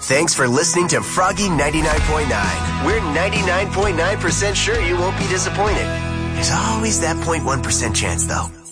Thanks for listening to Froggy 99.9. We're 99.9% sure you won't be disappointed. There's always that 0.1% chance, though.